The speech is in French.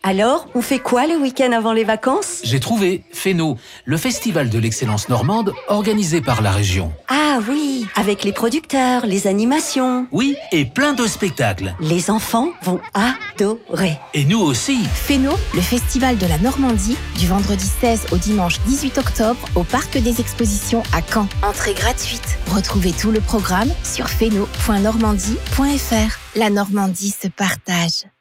Alors, on fait quoi le week-end avant les vacances? J'ai trouvé Féno, le festival de l'excellence normande organisé par la région. Ah oui, avec les producteurs, les animations. Oui, et plein de spectacles. Les enfants vont adorer. Et nous aussi. Féno, le festival de la Normandie, du vendredi 16 au dimanche 18 octobre au Parc des Expositions à Caen. Entrée gratuite. Retrouvez tout le programme sur féno.normandie.fr. La Normandie se partage.